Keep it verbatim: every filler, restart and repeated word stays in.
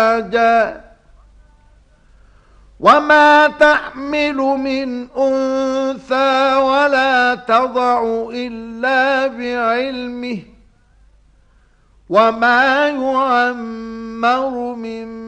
أفواجا وما تحمل من أنثى ولا تضع إلا بعلمه وما يعمر من